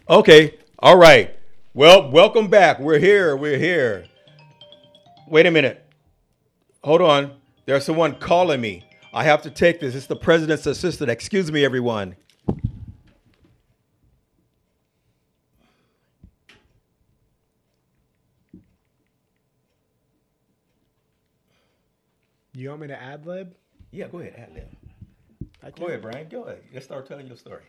Okay. All right. Well, welcome back. We're here. We're here. Wait a minute. Hold on. There's someone calling me. I have to take this. It's the president's assistant. Excuse me, everyone. You want me to ad lib? Yeah, go ahead. Ad lib. I Go ahead, Brian. Go ahead. Let's start telling your story.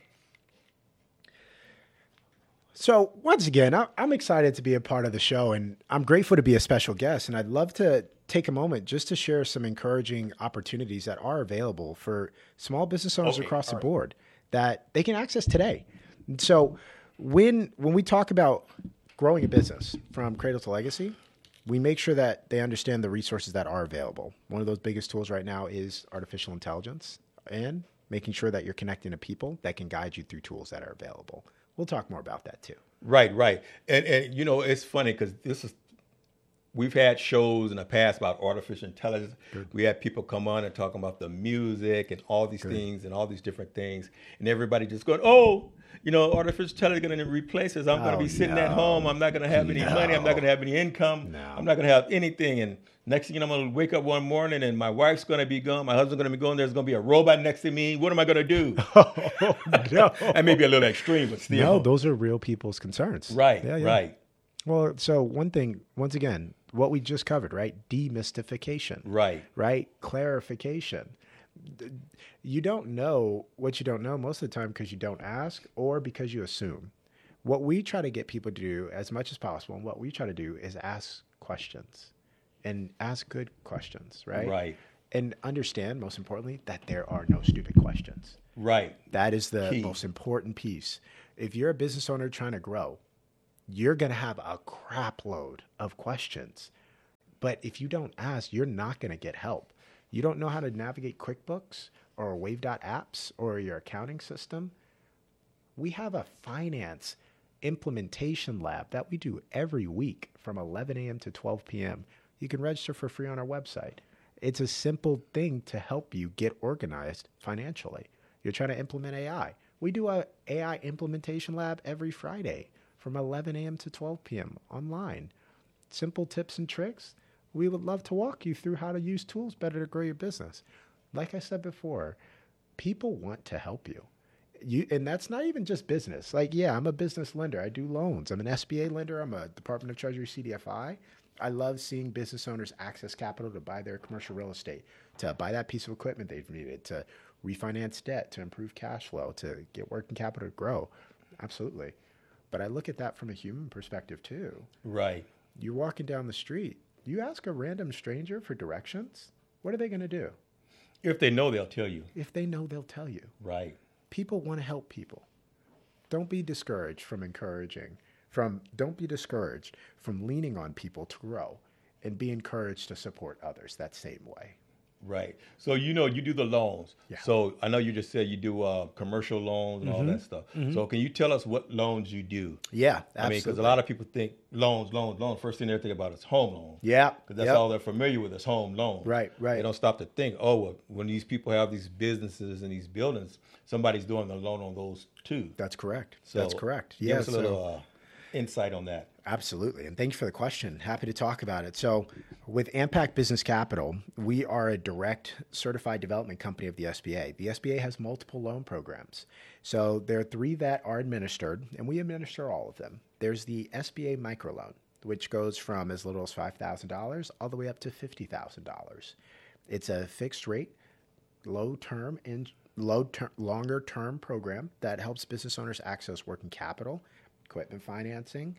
So once again, I'm excited to be a part of the show, and I'm grateful to be a special guest. And I'd love to take a moment just to share some encouraging opportunities that are available for small business owners across the board that they can access today. And so when we talk about growing a business from cradle to legacy, we make sure that they understand the resources that are available. One of those biggest tools right now is artificial intelligence and making sure that you're connecting to people that can guide you through tools that are available. We'll talk more about that too. Right, right. And you know, it's funny because we've had shows in the past about artificial intelligence. Good. We had people come on and talking about the music and all these things and all these different things. And everybody just going, oh, you know, artificial intelligence is going to replace us. I'm going to be sitting at home. I'm not going to have any money. I'm not going to have any income. I'm not going to have anything. And next thing you know, I'm going to wake up one morning and my wife's going to be gone. My husband's going to be gone. There's going to be a robot next to me. What am I going to do? Oh, no. That may be a little extreme, but still. No, those are real people's concerns. Right, right. Well, so one thing, once again, what we just covered, right? Demystification. Right? Clarification. You don't know what you don't know most of the time because you don't ask or because you assume. What we try to get people to do as much as possible, and what we try to do is ask questions and ask good questions, right? Right. And understand, most importantly, that there are no stupid questions. Right. That is the Key. most important piece. If you're a business owner trying to grow, you're going to have a crap load of questions. But if you don't ask, you're not going to get help. You don't know how to navigate QuickBooks or Wave.apps apps or your accounting system. We have a finance implementation lab that we do every week from 11 a.m. to 12 p.m. You can register for free on our website. It's a simple thing to help you get organized financially. You're trying to implement AI. We do a AI implementation lab every Friday from 11 a.m. to 12 p.m. online. Simple tips and tricks. We would love to walk you through how to use tools better to grow your business. Like I said before, people want to help you. And that's not even just business. Like, yeah, I'm a business lender. I do loans. I'm an SBA lender. I'm a Department of Treasury CDFI. I love seeing business owners access capital to buy their commercial real estate, to buy that piece of equipment they've needed, to refinance debt, to improve cash flow, to get working capital to grow. Absolutely. But I look at that from a human perspective too. Right. You're walking down the street. You ask a random stranger for directions, what are they going to do? If they know, they'll tell you. If they know, they'll tell you. Right. People want to help people. Don't be discouraged from don't be discouraged from leaning on people to grow, and be encouraged to support others that same way. Right. So, you know, you do the loans. Yeah. So I know you just said you do commercial loans and all that stuff. So can you tell us what loans you do? Yeah, absolutely. I mean, because a lot of people think loans. First thing they think about is home loans. Yeah. Because that's all they're familiar with is home loans. Right. They don't stop to think, oh, well, when these people have these businesses and these buildings, somebody's doing the loan on those too. That's correct. So That's correct. Give us a little insight on that. Absolutely. And thank you for the question. Happy to talk about it. So with Ampact Business Capital, we are a direct certified development company of the SBA. The SBA has multiple loan programs. So there are 3 that are administered, and we administer all of them. There's the SBA microloan, which goes from as little as $5,000 all the way up to $50,000. It's a fixed rate, longer term program that helps business owners access working capital, equipment financing,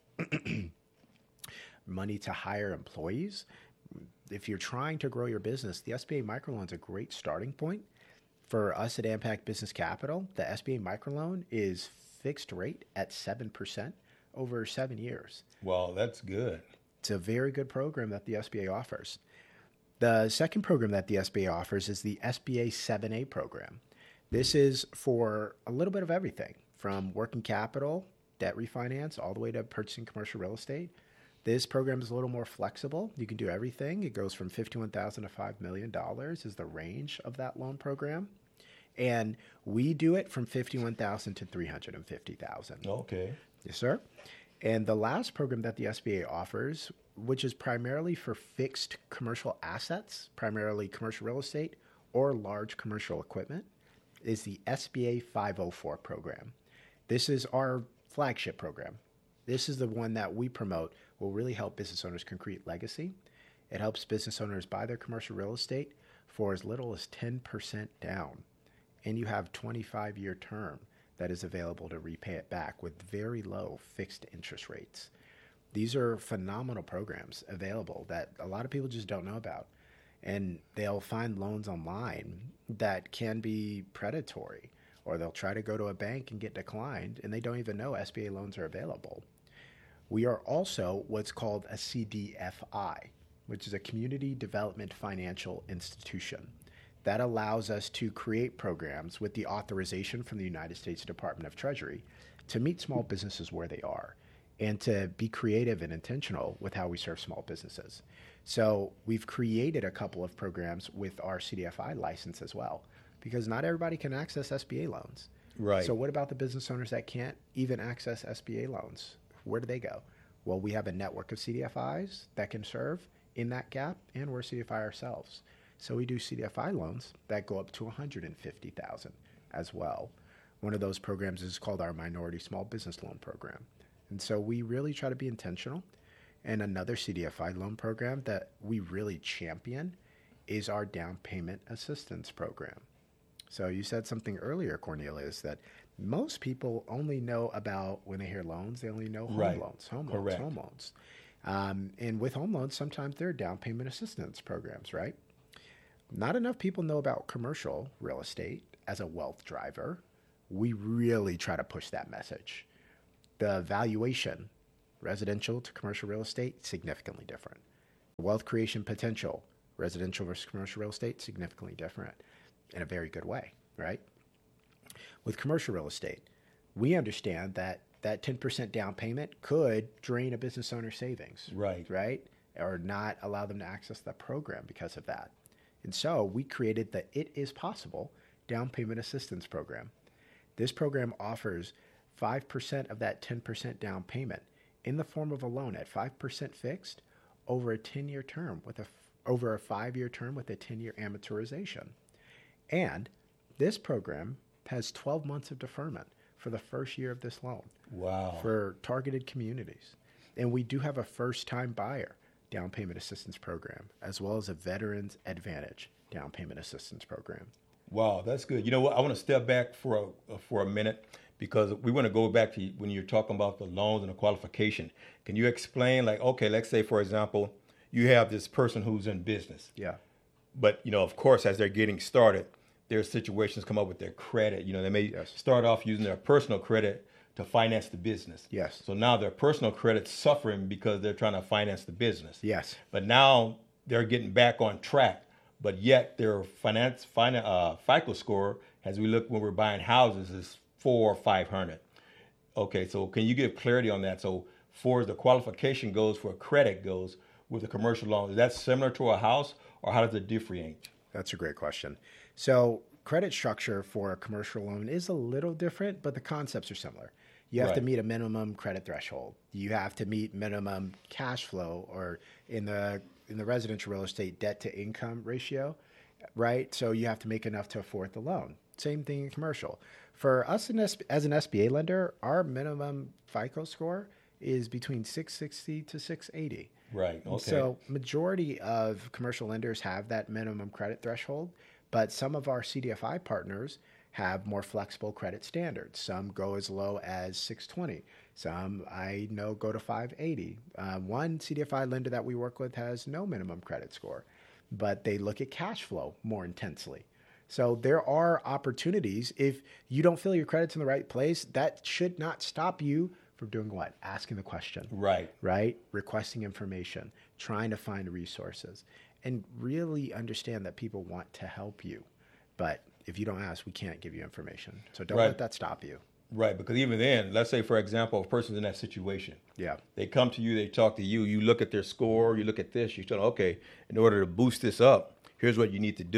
money to hire employees. If you're trying to grow your business, the SBA microloan is a great starting point. For us at Ampact Business Capital, the SBA microloan is fixed rate at 7% over 7 years. Well, that's good. It's a very good program that the SBA offers. The second program that the SBA offers is the SBA 7A program. This is for a little bit of everything, from working capital, debt refinance, all the way to purchasing commercial real estate. This program is a little more flexible. You can do everything. It goes from $51,000 to $5 million is the range of that loan program. And we do it from $51,000 to $350,000. Okay. Yes, sir. And the last program that the SBA offers, which is primarily for fixed commercial assets, primarily commercial real estate or large commercial equipment, is the SBA 504 program. This is our flagship program. This is the one that we promote will really help business owners create legacy. It helps business owners buy their commercial real estate for as little as 10% down. And you have 25-year term that is available to repay it back with very low fixed interest rates. These are phenomenal programs available that a lot of people just don't know about. And they'll find loans online that can be predatory, or they'll try to go to a bank and get declined, and they don't even know SBA loans are available. We are also what's called a CDFI, which is a Community Development Financial Institution. That allows us to create programs with the authorization from the United States Department of Treasury to meet small businesses where they are and to be creative and intentional with how we serve small businesses. So we've created a couple of programs with our CDFI license as well, because not everybody can access SBA loans. Right. So what about the business owners that can't even access SBA loans? Where do they go? Well, we have a network of CDFIs that can serve in that gap, and we're CDFI ourselves. So we do CDFI loans that go up to $150,000 as well. One of those programs is called our Minority Small Business Loan Program. And so we really try to be intentional. And another CDFI loan program that we really champion is our Down Payment Assistance Program. So you said something earlier, Cornelius, that most people only know about, when they hear loans, they only know home loans. And with home loans, sometimes there are down payment assistance programs, right? Not enough people know about commercial real estate as a wealth driver. We really try to push that message. The valuation, residential to commercial real estate, significantly different. Wealth creation potential, residential versus commercial real estate, significantly different in a very good way, right? With commercial real estate, we understand that 10% down payment could drain a business owner's savings, right? Or not allow them to access the program because of that. And so we created the It Is Possible Down Payment Assistance Program. This program offers 5% of that 10% down payment in the form of a loan at 5% fixed over a 10-year term over a 5-year term with a 10-year amortization. And this program has 12 months of deferment for the first year of this loan. Wow. For targeted communities. And we do have a first-time buyer down payment assistance program, as well as a Veterans Advantage down payment assistance program. Wow, that's good. You know what? I want to step back for a minute, because we want to go back to when you're talking about the loans and the qualification. Can you explain, like, okay, let's say, for example, you have this person who's in business. Yeah. But, of course, as they're getting started, their situations come up with their credit. They may start off using their personal credit to finance the business. Yes. So now their personal credit's suffering because they're trying to finance the business. Yes. But now they're getting back on track, but yet their FICO score, as we look when we're buying houses, is 400 or 500. Okay, so can you give clarity on that? So for the qualification goes, for credit goes with a commercial loan, is that similar to a house, or how does it differentiate? That's a great question. So credit structure for a commercial loan is a little different, but the concepts are similar. You have to meet a minimum credit threshold. You have to meet minimum cash flow, or in the residential real estate, debt to income ratio, right? So you have to make enough to afford the loan. Same thing in commercial. For us as an SBA lender, our minimum FICO score is between 660 to 680. Right. Okay. So majority of commercial lenders have that minimum credit threshold, but some of our CDFI partners have more flexible credit standards. Some go as low as 620. Some I know go to 580. One CDFI lender that we work with has no minimum credit score, but they look at cash flow more intensely. So there are opportunities. If you don't feel your credit's in the right place, that should not stop you from doing what? Asking the question. Right. Requesting information, trying to find resources, and really understand that people want to help you. But if you don't ask, we can't give you information. So don't let that stop you. Right, because even then, let's say, for example, a person's in that situation. Yeah. They come to you, they talk to you, you look at their score, you look at this, you tell them, okay, in order to boost this up, here's what you need to do.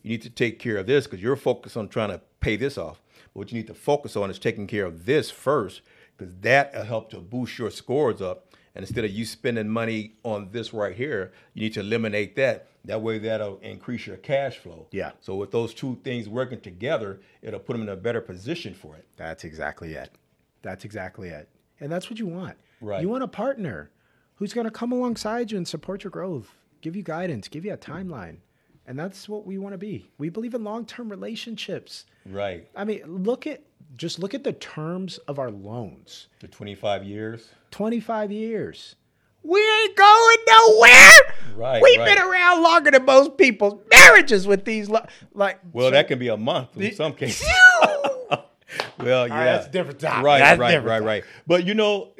you need to take care of this because you're focused on trying to pay this off. But what you need to focus on is taking care of this first, because that will help to boost your scores up. And instead of you spending money on this right here, you need to eliminate that. That way that'll increase your cash flow. Yeah. So with those two things working together, it'll put them in a better position for it. That's exactly it. That's exactly it. And that's what you want. Right. You want a partner who's going to come alongside you and support your growth, give you guidance, give you a timeline. And that's what we want to be. We believe in long-term relationships. Right. I mean, look at the terms of our loans. The 25 years. 25 years. We ain't going nowhere. Right. We've been around longer than most people's marriages with these. That can be a month in some cases. Well, yeah. Right, that's a different topic. Right. But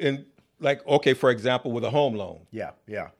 okay, for example, with a home loan. Yeah.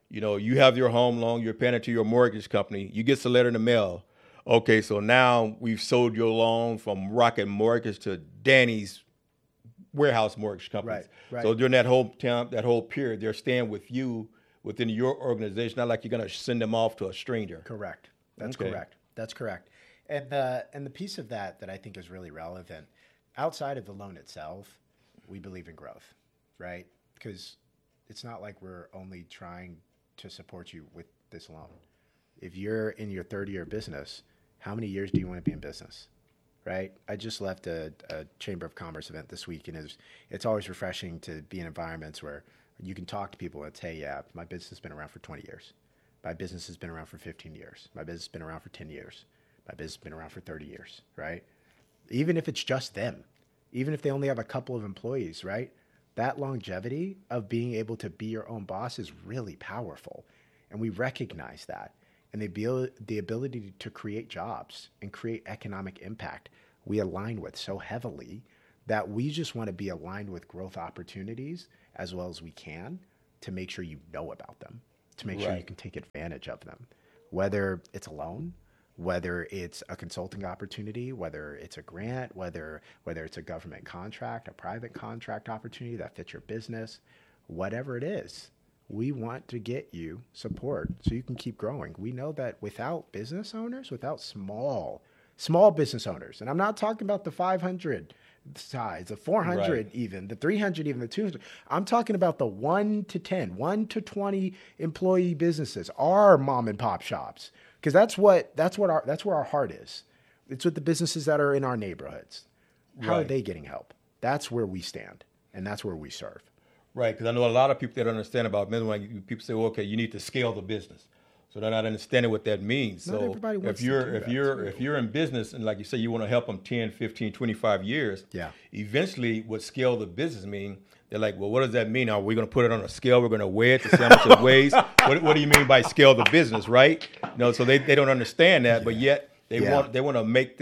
You have your home loan, you're paying it to your mortgage company. You get a letter in the mail. Okay, so now we've sold your loan from Rocket Mortgage to Danny's warehouse mortgage company. Right. So during that whole period, they're staying with you within your organization. Not like you're going to send them off to a stranger. Correct. That's correct. And the piece of that I think is really relevant, outside of the loan itself, we believe in growth, right? Because it's not like we're only trying to support you with this loan. If you're in your 30-year business, how many years do you want to be in business, right? I just left a Chamber of Commerce event this week, and it's always refreshing to be in environments where you can talk to people and say, yeah, my business has been around for 20 years. My business has been around for 15 years. My business has been around for 10 years. My business has been around for 30 years, right? Even if it's just them, even if they only have a couple of employees, right? That longevity of being able to be your own boss is really powerful. And we recognize that. And the ability to create jobs and create economic impact, we align with so heavily that we just want to be aligned with growth opportunities as well as we can to make sure you know about them, to make sure you can take advantage of them, whether it's a loan, whether it's a consulting opportunity, whether it's a grant, whether it's a government contract, a private contract opportunity that fits your business, whatever it is. We want to get you support so you can keep growing. We know that without business owners, without small business owners, and I'm not talking about the 500 size, the 400 even, the 300 even, the 200. I'm talking about the 1 to 10, 1 to 20 employee businesses, our mom and pop shops, because that's where our heart is. It's with the businesses that are in our neighborhoods. How are they getting help? That's where we stand, and that's where we serve. Right, because I know a lot of people that don't understand about business. When people say, well, okay, you need to scale the business. So they're not understanding what that means. Not so everybody wants if you're in business and like you say, you want to help them 10, 15, 25 years, eventually what scale the business mean, they're like, well, what does that mean? Are we going to put it on a scale? We're going to weigh it to see how much it weighs? What do you mean by scale the business, right? So they don't understand that, but yet they want to make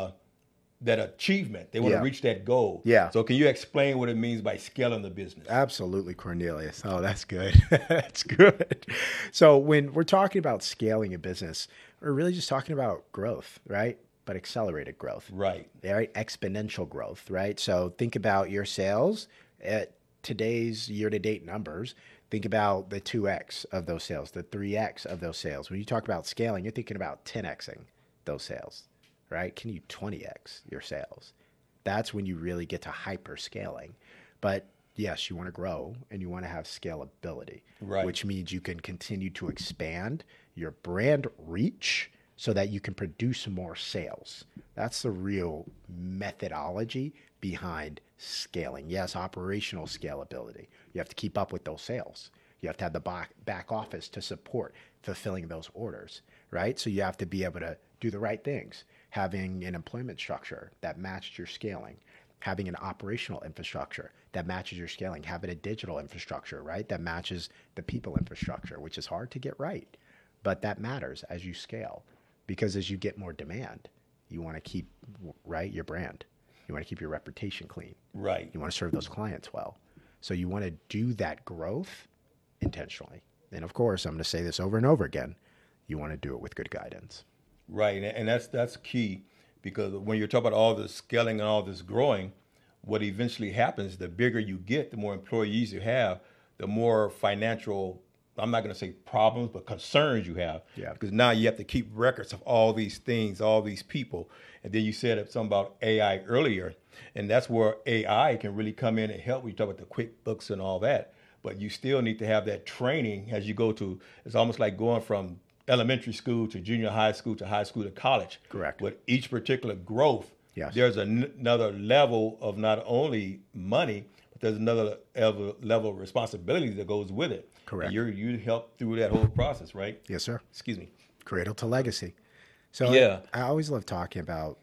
that achievement. They want to reach that goal. Yeah. So can you explain what it means by scaling the business? Absolutely, Cornelius. Oh, that's good. That's good. So when we're talking about scaling a business, we're really just talking about growth, right? But accelerated growth. Right. Right? Exponential growth, right? So think about your sales at today's year-to-date numbers. Think about the 2X of those sales, the 3X of those sales. When you talk about scaling, you're thinking about 10Xing those sales. Right? Can you 20X your sales? That's when you really get to hyper scaling. But yes, you want to grow and you want to have scalability, which means you can continue to expand your brand reach so that you can produce more sales. That's the real methodology behind scaling. Yes, operational scalability. You have to keep up with those sales. You have to have the back office to support fulfilling those orders, right? So you have to be able to do the right things. Having an employment structure that matches your scaling, having an operational infrastructure that matches your scaling, having a digital infrastructure, right, that matches the people infrastructure, which is hard to get right. But that matters as you scale, because as you get more demand, you want to keep, your brand. You want to keep your reputation clean. Right. You want to serve those clients well. So you want to do that growth intentionally. And of course, I'm going to say this over and over again, you want to do it with good guidance. Right, and that's key, because when you're talking about all this scaling and all this growing, what eventually happens, the bigger you get, the more employees you have, the more financial I'm not going to say problems, but concerns you have. Yeah. Because now you have to keep records of all these things, all these people. And then you said something about AI earlier, and that's where AI can really come in and help. We talk about the QuickBooks and all that, but you still need to have that training as you go to. It's almost like going from elementary school to junior high school to college. Correct. With each particular growth, Yes. there's another level of not only money, but there's another level of responsibility that goes with it. Correct. And you help through that whole process, right? Yes, sir. Excuse me. Cradle to legacy. So Yeah. I always love talking about,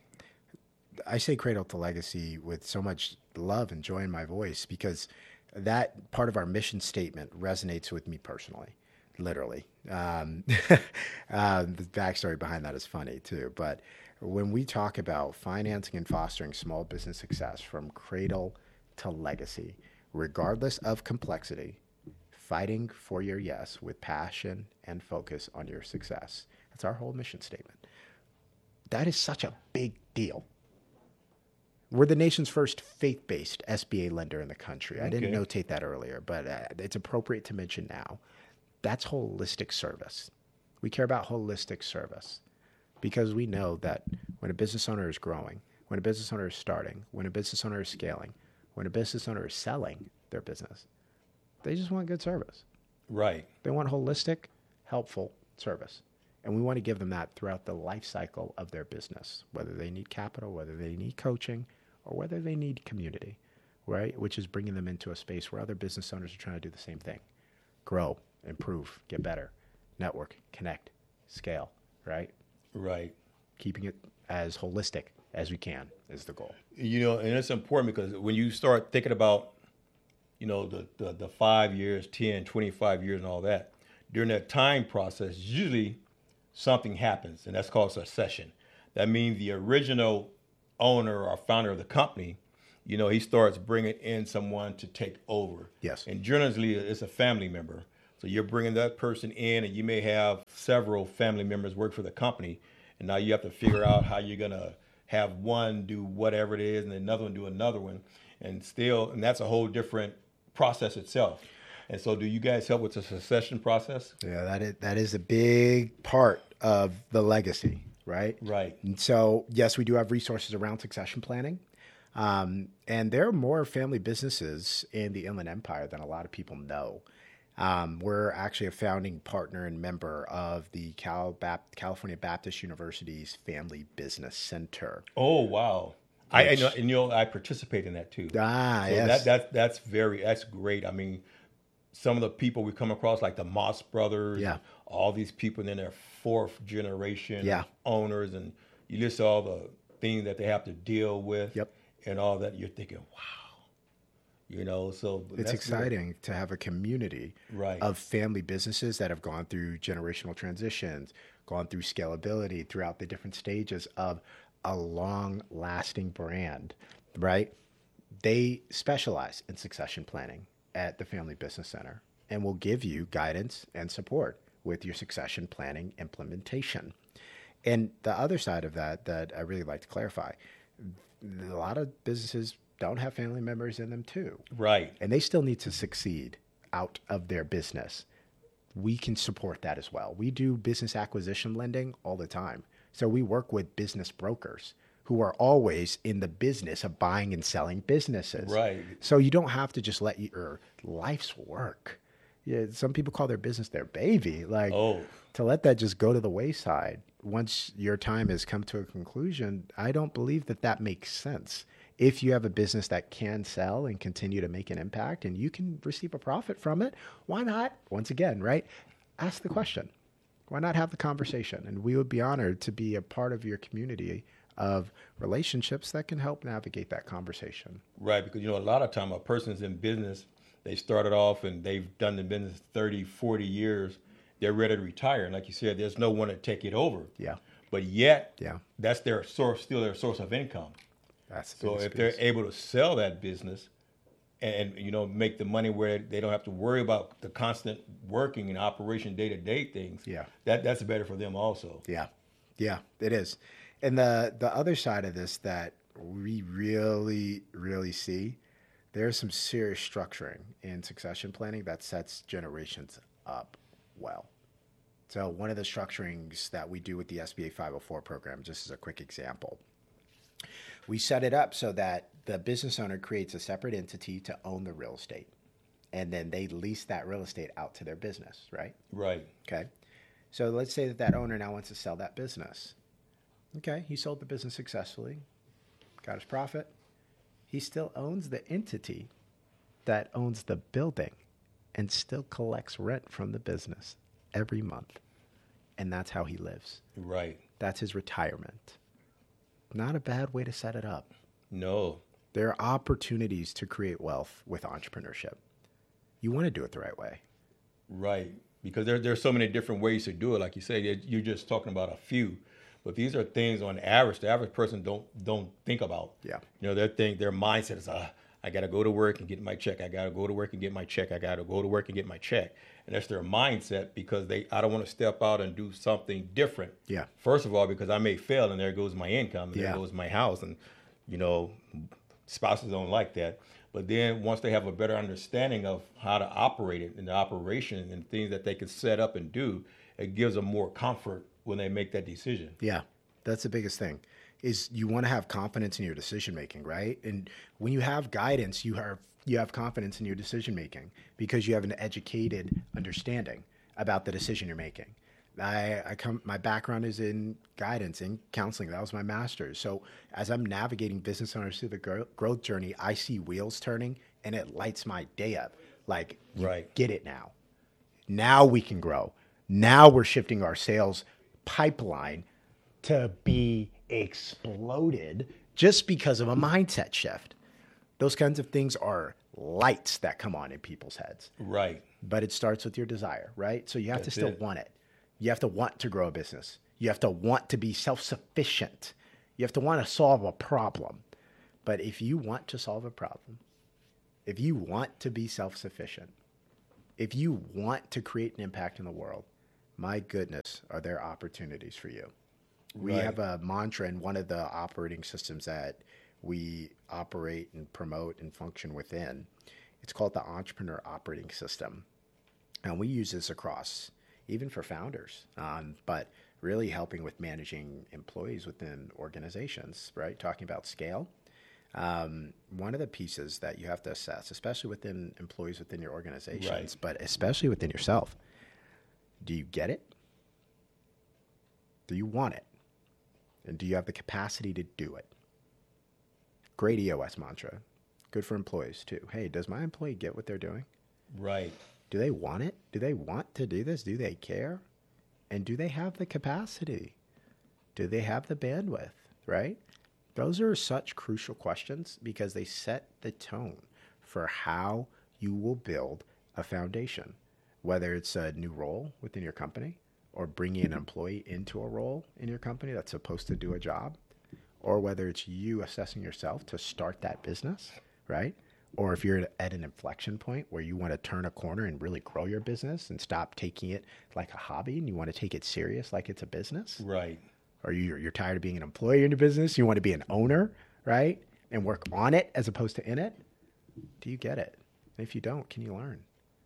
I say cradle to legacy with so much love and joy in my voice because that part of our mission statement resonates with me personally, literally. The backstory behind that is funny too. But when we talk about financing and fostering small business success from cradle to legacy, regardless of complexity, fighting for your yes with passion and focus on your success. That's our whole mission statement. That is such a big deal. We're the nation's first faith-based SBA lender in the country. I didn't notate that earlier, but it's appropriate to mention now. That's holistic service. We care about holistic service because we know that when a business owner is growing, when a business owner is starting, when a business owner is scaling, when a business owner is selling their business, they just want good service. Right. They want holistic, helpful service. And we want to give them that throughout the life cycle of their business, whether they need capital, whether they need coaching, or whether they need community, right? Which is bringing them into a space where other business owners are trying to do the same thing. Grow, improve, get better, network, connect, scale, right? Right. Keeping it as holistic as we can is the goal. You know, and it's important because when you start thinking about, you know, the 5 years, 10, 25 years and all that, during that time process, usually something happens, and that's called succession. That means the original owner or founder of the company, you know, he starts bringing in someone to take over. Yes. And generally, it's a family member. So you're bringing that person in, and you may have several family members work for the company, and now you have to figure out how you're going to have one do whatever it is and another one do another one. And that's a whole different process itself. And so do you guys help with the succession process? Yeah, that is a big part of the legacy, right? Right. And so, yes, we do have resources around succession planning. And there are more family businesses in the Inland Empire than a lot of people know. We're actually a founding partner and member of the California Baptist University's Family Business Center. Oh, wow. I participate in that too. Yes. That's great. I mean, some of the people we come across, like the Moss brothers, all these people, and then they're fourth generation owners, and you list all the things that they have to deal with and all that. You're thinking, wow, you know, so it's exciting to have a community of family businesses that have gone through generational transitions, gone through scalability throughout the different stages of a long-lasting brand, right? They specialize in succession planning at the Family Business Center and will give you guidance and support with your succession planning implementation. And the other side of that I really like to clarify, a lot of businesses don't have family members in them too. Right. And they still need to succeed out of their business. We can support that as well. We do business acquisition lending all the time. So we work with business brokers who are always in the business of buying and selling businesses. Right. So you don't have to just let your life's work. Yeah, some people call their business their baby. Like to let that just go to the wayside once your time has come to a conclusion, I don't believe that makes sense. If you have a business that can sell and continue to make an impact and you can receive a profit from it, why not? Once again, right? Ask the question. Why not have the conversation? And we would be honored to be a part of your community of relationships that can help navigate that conversation. Right, because, you know, a lot of time a person's in business, they started off and they've done the business 30, 40 years, they're ready to retire. And like you said, there's no one to take it over. Yeah. But yet, that's their source, still their source of income. So if they're able to sell that business and, you know, make the money where they don't have to worry about the constant working and operation day-to-day things, that's better for them also. Yeah, it is. And the other side of this that we really, really see, there's some serious structuring in succession planning that sets generations up well. So one of the structurings that we do with the SBA 504 program, just as a quick example, we set it up so that the business owner creates a separate entity to own the real estate. And then they lease that real estate out to their business, right? Right. Okay. So let's say that that owner now wants to sell that business. Okay. He sold the business successfully, got his profit. He still owns the entity that owns the building and still collects rent from the business every month. And that's how he lives. Right. That's his retirement. Not a bad way to set it up. No. There are opportunities to create wealth with entrepreneurship. You want to do it the right way. Right. Because there's so many different ways to do it. Like you say, you're just talking about a few. But these are things on average, the average person don't think about. Yeah. You know, their mindset is, I got to go to work and get my check. I got to go to work and get my check. I got to go to work and get my check. And that's their mindset because I don't want to step out and do something different. Yeah. First of all, because I may fail and there goes my income and Yeah. there goes my house. And, you know, spouses don't like that. But then once they have a better understanding of how to operate it and the operation and things that they can set up and do, it gives them more comfort when they make that decision. Yeah, that's the biggest thing is you want to have confidence in your decision making, right? And when you have guidance, you have confidence in your decision making because you have an educated understanding about the decision you're making. My background is in guidance and counseling. That was my master's. So as I'm navigating business owners through the growth journey, I see wheels turning and it lights my day up. Like, Right. Get it now. Now we can grow. Now we're shifting our sales pipeline to be exploded just because of a mindset shift. Those kinds of things are lights that come on in people's heads. Right. But it starts with your desire, right? So you have to That's still it. want it. You have to want to grow a business. You have to want to be self-sufficient. You have to want to solve a problem. But if you want to solve a problem, if you want to be self-sufficient, if you want to create an impact in the world, my goodness, are there opportunities for you? We Right. have a mantra in one of the operating systems that we operate and promote and function within. It's called the Entrepreneur Operating System. And we use this across, even for founders, but really helping with managing employees within organizations, right? Talking about scale. One of the pieces that you have to assess, especially within employees within your organizations, Right. but especially within yourself, do you get it? Do you want it? And do you have the capacity to do it? Great EOS mantra. Good for employees too. Hey, does my employee get what they're doing? Right. Do they want it? Do they want to do this? Do they care? And do they have the capacity? Do they have the bandwidth, right? Those are such crucial questions because they set the tone for how you will build a foundation, whether it's a new role within your company or bringing an employee into a role in your company that's supposed to do a job, or whether it's you assessing yourself to start that business, right? Or if you're at an inflection point where you want to turn a corner and really grow your business and stop taking it like a hobby and you want to take it serious like it's a business. Right. Or you're tired of being an employee in your business. You want to be an owner, right? And work on it as opposed to in it. Do you get it? And if you don't, can you learn?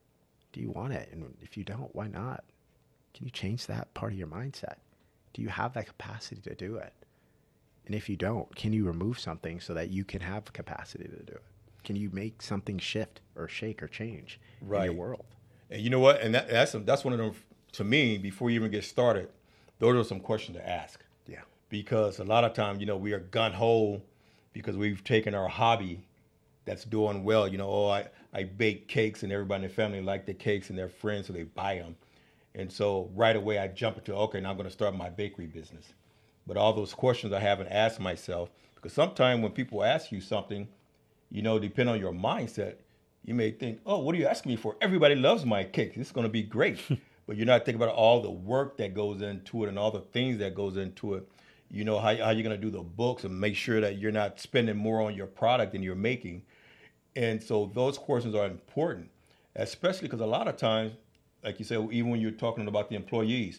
Do you want it? And if you don't, why not? Can you change that part of your mindset? Do you have that capacity to do it? And if you don't, can you remove something so that you can have capacity to do it? Can you make something shift or shake or change in Right. your world? And you know what? And that's one of them, to me, before you even get started, those are some questions to ask. Yeah. Because a lot of times, you know, we are gun-ho because we've taken our hobby that's doing well. You know, I bake cakes and everybody in the family like the cakes and their friends, so they buy them. And so right away I jump into, okay, now I'm going to start my bakery business. But all those questions I haven't asked myself, because sometimes when people ask you something, you know, depending on your mindset, you may think, oh, what are you asking me for? Everybody loves my cake. This is going to be great. But you're not thinking about all the work that goes into it and all the things that goes into it. You know, how you're going to do the books and make sure that you're not spending more on your product than you're making. And so those questions are important, especially because a lot of times, like you said, even when you're talking about the employees,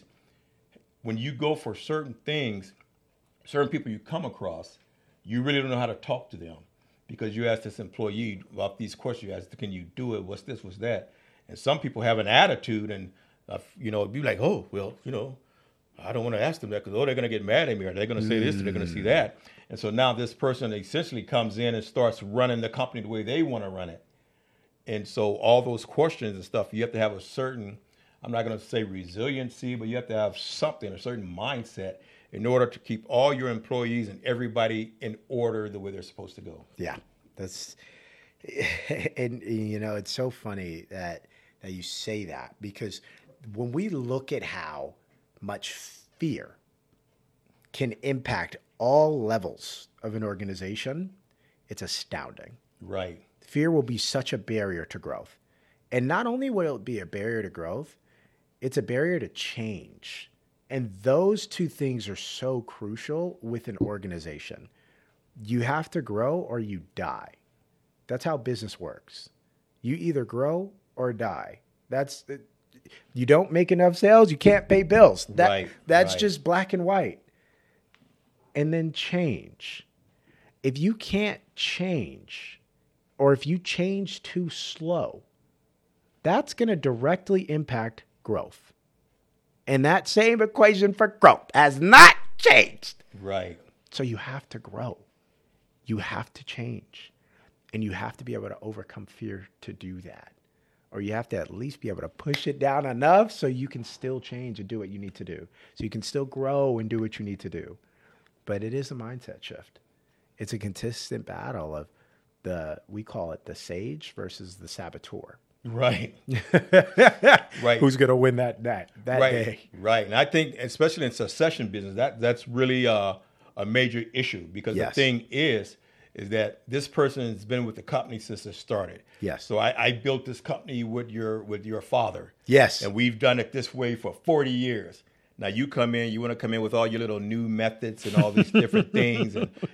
when you go for certain things, certain people you come across, you really don't know how to talk to them because you ask this employee about these questions. You ask, can you do it? What's this? What's that? And some people have an attitude and Be like, oh, well, I don't want to ask them that because, they're going to get mad at me, or they're going to say this, or they're going to see that. And so now this person essentially comes in and starts running the company the way they want to run it. And so all those questions and stuff, you have to have a certain, I'm not going to say resiliency, but you have to have something, a certain mindset in order to keep all your employees and everybody in order the way they're supposed to go. Yeah, and it's so funny that you say that, because when we look at how much fear can impact all levels of an organization, it's astounding. Right. Fear will be such a barrier to growth. And not only will it be a barrier to growth, it's a barrier to change. And those two things are so crucial with an organization. You have to grow or you die. That's how business works. You either grow or die. You don't make enough sales, you can't pay bills. That's just black and white. And then change. If you can't change, or if you change too slow, that's going to directly impact growth. And that same equation for growth has not changed. Right. So you have to grow. You have to change. And you have to be able to overcome fear to do that. Or you have to at least be able to push it down enough so you can still change and do what you need to do. So you can still grow and do what you need to do. But it is a mindset shift. It's a consistent battle of we call it the sage versus the saboteur. Right. Right. Who's going to win that day? Right. And I think, especially in succession business, that's really a major issue, because the thing is that this person has been with the company since it started. Yes. So I built this company with your father. Yes. And we've done it this way for 40 years. Now you want to come in with all your little new methods and all these different things,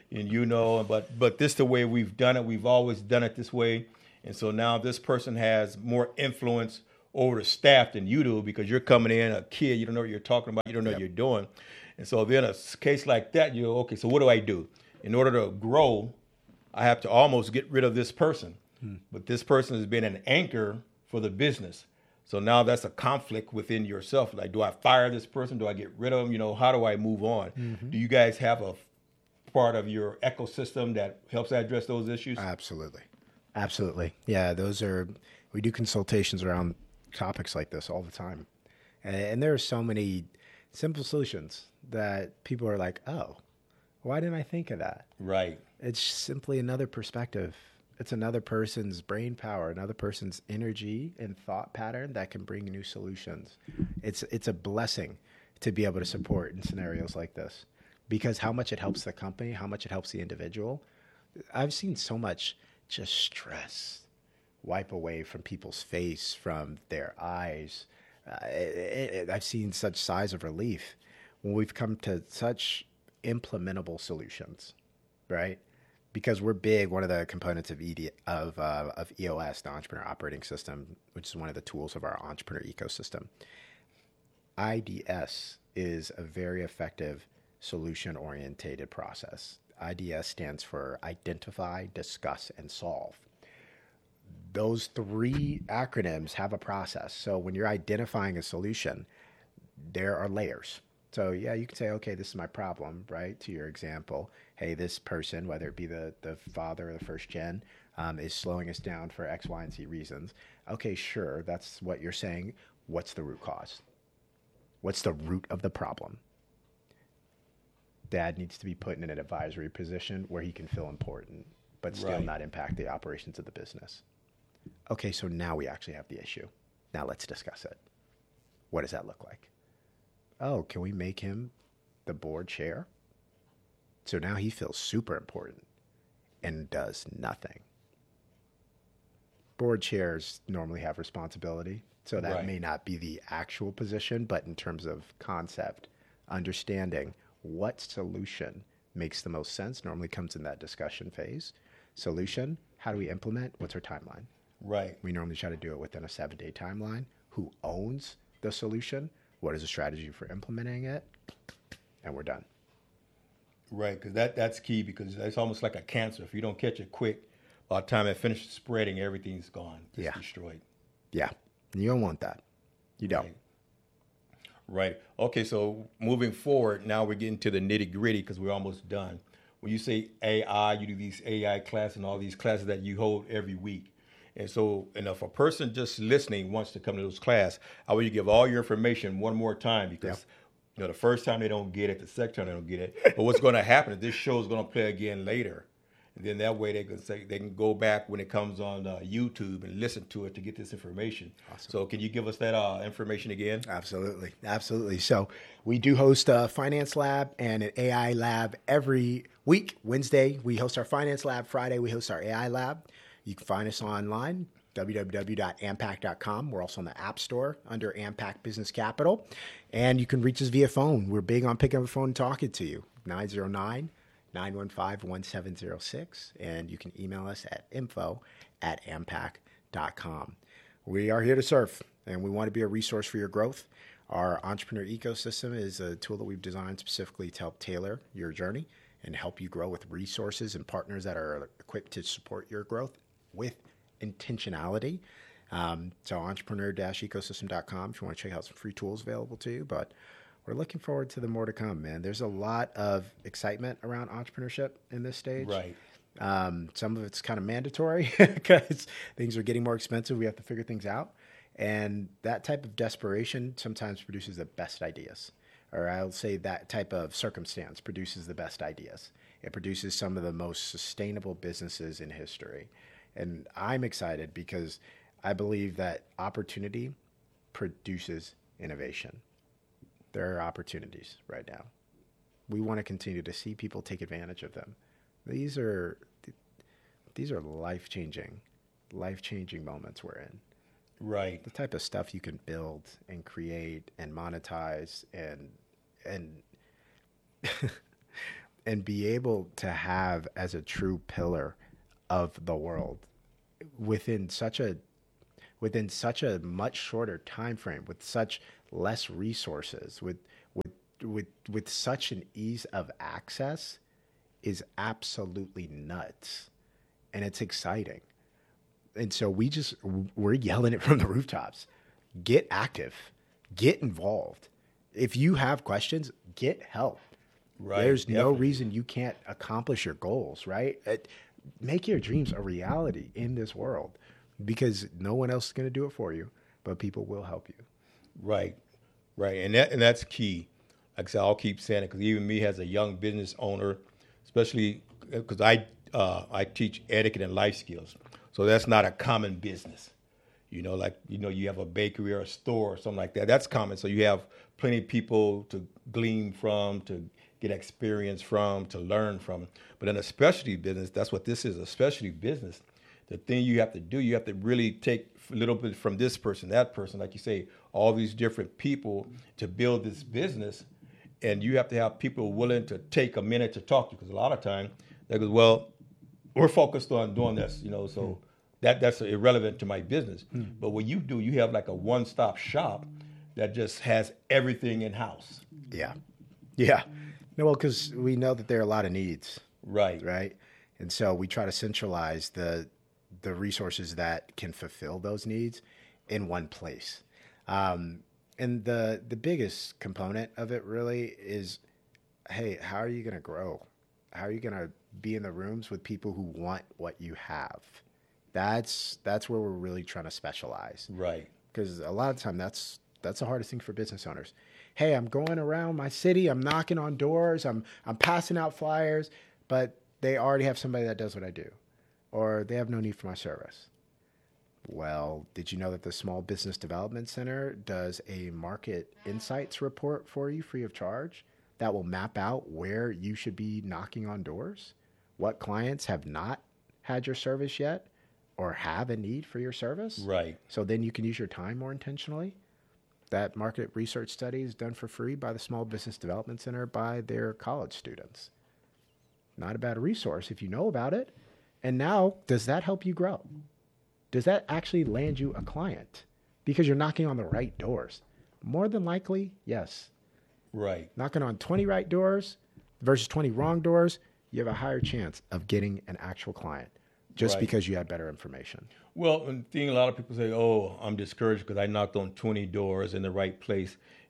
but this is the way we've done it. We've always done it this way. And so now this person has more influence over the staff than you do, because you're coming in a kid, you don't know what you're talking about, you don't know what you're doing. And so then a case like that, okay, so what do I do? In order to grow, I have to almost get rid of this person. But this person has been an anchor for the business. So now that's a conflict within yourself. Like, do I fire this person? Do I get rid of them? How do I move on? Mm-hmm. Do you guys have a part of your ecosystem that helps address those issues? Absolutely. Yeah, we do consultations around topics like this all the time. And there are so many simple solutions that people are like, oh, why didn't I think of that? Right. It's simply another perspective. It's another person's brain power, another person's energy and thought pattern that can bring new solutions. It's a blessing to be able to support in scenarios like this, because how much it helps the company, how much it helps the individual. I've seen so much just stress wipe away from people's face, from their eyes. I've seen such sighs of relief when we've come to such implementable solutions, right? Because we're big, one of the components of EOS, the Entrepreneur Operating System, which is one of the tools of our entrepreneur ecosystem. IDS is a very effective solution-orientated process. IDS stands for Identify, Discuss, and Solve. Those three acronyms have a process. So when you're identifying a solution, there are layers. So yeah, you can say, okay, this is my problem, right? To your example, hey, this person, whether it be the father or the first gen, is slowing us down for X, Y, and Z reasons. Okay, sure, that's what you're saying. What's the root cause? What's the root of the problem? Dad needs to be put in an advisory position where he can feel important, but still not impact the operations of the business. Okay, so now we actually have the issue. Now let's discuss it. What does that look like? Oh, can we make him the board chair? So now he feels super important and does nothing. Board chairs normally have responsibility, so that may not be the actual position, but in terms of concept, understanding what solution makes the most sense normally comes in that discussion phase. Solution, how do we implement? What's our timeline? Right. We normally try to do it within a 7-day timeline. Who owns the solution? What is the strategy for implementing it? And we're done. Right, because that's key, because it's almost like a cancer. If you don't catch it quick, by the time it finishes spreading, everything's gone. It's destroyed. Yeah. You don't want that. You don't. Right. Okay. So moving forward, now we're getting to the nitty gritty because we're almost done. When you say AI, you do these AI classes and all these classes that you hold every week. And so, and if a person just listening wants to come to those classes, I want you to give all your information one more time because, the first time they don't get it, the second time they don't get it. But what's going to happen is this show is going to play again later. And then that way they can go back when it comes on YouTube and listen to it to get this information. Awesome. So can you give us that information again? Absolutely. Absolutely. So we do host a finance lab and an AI lab every week. Wednesday, we host our finance lab. Friday, we host our AI lab. You can find us online, www.ampac.com. We're also on the App Store under Ampac Business Capital. And you can reach us via phone. We're big on picking up the phone and talking to you. 909-915-1706. And you can email us at info@ampac.com. We are here to serve, and we want to be a resource for your growth. Our entrepreneur ecosystem is a tool that we've designed specifically to help tailor your journey and help you grow with resources and partners that are equipped to support your growth with intentionality. So entrepreneur-ecosystem.com if you want to check out some free tools available to you. But we're looking forward to the more to come, man. There's a lot of excitement around entrepreneurship in this stage. Right. Some of it's kind of mandatory because things are getting more expensive. We have to figure things out. And that type of desperation sometimes produces the best ideas. Or I'll say that type of circumstance produces the best ideas. It produces some of the most sustainable businesses in history. And I'm excited because I believe that opportunity produces innovation. There are opportunities right now. We want to continue to see people take advantage of them. These are life-changing moments we're in. Right. The type of stuff you can build and create and monetize and and be able to have as a true pillar of the world within such a much shorter time frame, with such less resources, with such an ease of access is absolutely nuts. And it's exciting. And so we're yelling it from the rooftops. Get active, get involved. If you have questions, get help. Right. There's no reason you can't accomplish your goals, right? Make your dreams a reality in this world, because no one else is going to do it for you, but people will help you. Right. And that's key. Like I said, I'll keep saying it because even me as a young business owner, especially because I teach etiquette and life skills. So that's not a common business. You have a bakery or a store or something like that. That's common. So you have plenty of people to glean from, to get experience from, to learn from. But in a specialty business, that's what this is, a specialty business. The thing you have to do, you have to really take a little bit from this person, that person, like you say, all these different people to build this business. And you have to have people willing to take a minute to talk to you, because a lot of time they go, well, we're focused on doing this, so that's irrelevant to my business. But what you do, you have like a one-stop shop that just has everything in-house. Yeah. No, well, because we know that there are a lot of needs. Right. And so we try to centralize the resources that can fulfill those needs in one place. And the biggest component of it really is, hey, how are you going to grow? How are you going to be in the rooms with people who want what you have? That's where we're really trying to specialize. Right. Because a lot of the time that's the hardest thing for business owners. Hey, I'm going around my city, I'm knocking on doors, I'm passing out flyers, but they already have somebody that does what I do, or they have no need for my service. Well, did you know that the Small Business Development Center does a market insights report for you free of charge that will map out where you should be knocking on doors, what clients have not had your service yet or have a need for your service? Right. So then you can use your time more intentionally. That market research study is done for free by the Small Business Development Center by their college students. Not a bad resource if you know about it. And now, does that help you grow? Does that actually land you a client? Because you're knocking on the right doors. More than likely, yes. Right. Knocking on 20 right doors versus 20 wrong doors, you have a higher chance of getting an actual client just because you had better information. Well, and thing a lot of people say, oh, I'm discouraged because I knocked on 20 doors in the right place.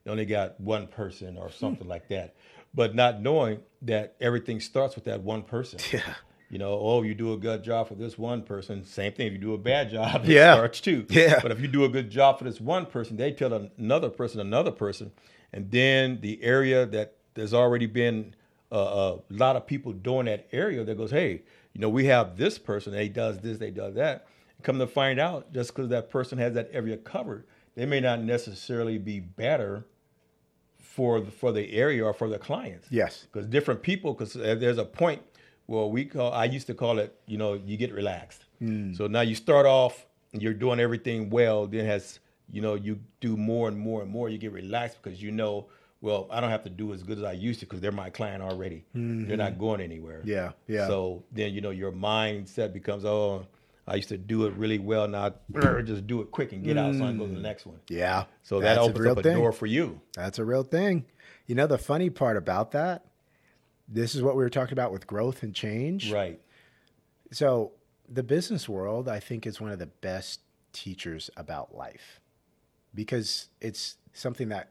they only got one person or something like that. But not knowing that everything starts with that one person. Yeah. You know, oh, you do a good job for this one person. Same thing, if you do a bad job, it Yeah. starts too. Yeah. But if you do a good job for this one person, they tell another person, and then the area that there's already been a lot of people doing that area that goes, hey, you know, we have this person, they does this, they does that. Come to find out, just because that person has that area covered, they may not necessarily be better for the area or for the clients. Yes. Because different people, because there's a point where I used to call it, you know, you get relaxed. So now you start off and you're doing everything well, then you do more and more and more, you get relaxed because you know, well, I don't have to do as good as I used to because they're my client already. They're not going anywhere. Yeah, yeah. So then, you know, your mindset becomes, oh, I used to do it really well. Now I just do it quick and get out so I can go to the next one. Yeah. So that That's opens up a door for you. That's a real thing. You know, the funny part about that, this is what we were talking about with growth and change. Right. So the business world, I think, is one of the best teachers about life because it's something that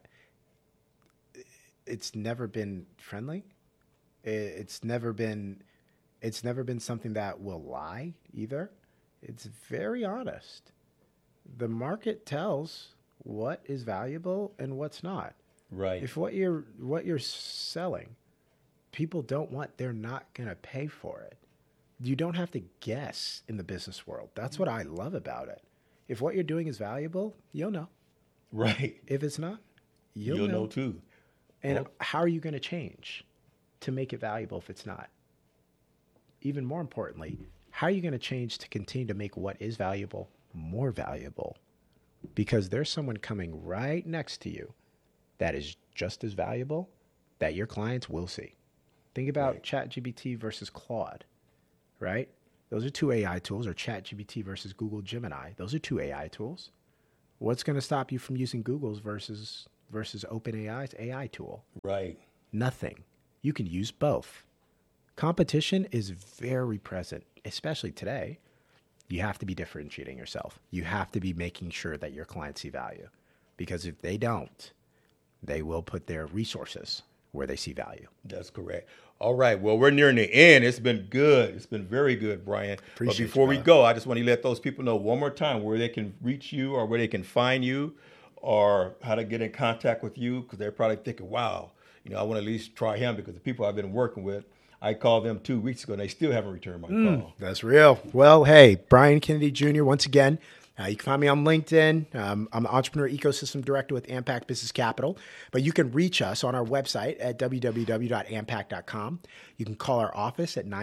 it's never been friendly. It's never been something that will lie either. It's very honest. The market tells what is valuable and what's not. Right. If what you're selling, people don't want, they're not going to pay for it. You don't have to guess in the business world. That's what I love about it. If what you're doing is valuable, you'll know. Right. If it's not, you'll know too. And how are you going to change to make it valuable if it's not? Even more importantly, how are you going to change to continue to make what is valuable more valuable? Because there's someone coming right next to you that is just as valuable that your clients will see. Think about ChatGPT versus Claude, right? Those are two AI tools, or ChatGPT versus Google Gemini. Those are two AI tools. What's going to stop you from using Google's versus OpenAI's AI tool? Right. Nothing. You can use both. Competition is very present, especially today. You have to be differentiating yourself. You have to be making sure that your clients see value. Because if they don't, they will put their resources where they see value. That's correct. All right. Well, we're nearing the end. It's been good. It's been very good, Brian. But before we go, I just want to let those people know one more time where they can reach you or where they can find you or how to get in contact with you, because they're probably thinking, wow, you know, I want to at least try him, because the people I've been working with, I called them 2 weeks ago and they still haven't returned my call. That's real. Well, hey, Brian Kennedy Jr., once again, you can find me on LinkedIn. I'm the Entrepreneur Ecosystem Director with Ampact Business Capital. But you can reach us on our website at www.ampact.com. You can call our office at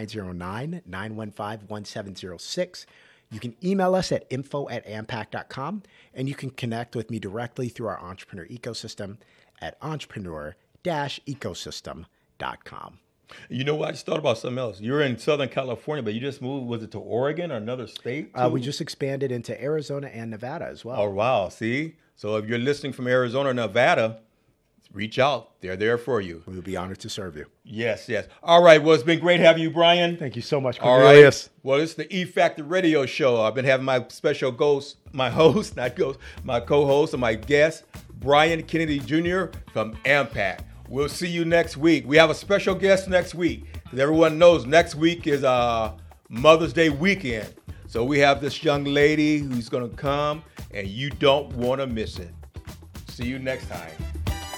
909-915-1706. You can email us at info@ampact.com. And you can connect with me directly through our Entrepreneur Ecosystem at entrepreneur-ecosystem.com. You know what? I just thought about something else. You're in Southern California, but you just moved, was it to Oregon or another state? We just expanded into Arizona and Nevada as well. Oh, wow. See? So if you're listening from Arizona or Nevada, reach out. They're there for you. We will be honored to serve you. Yes, yes. All right. Well, it's been great having you, Brian. Thank you so much, All Cornelius. right. Well, it's the E Factor Radio Show. I've been having my special my co-host, and my guest, Brian Kennedy Jr. from Ampact. We'll see you next week. We have a special guest next week, because everyone knows next week is Mother's Day weekend. So we have this young lady who's going to come, and you don't want to miss it. See you next time.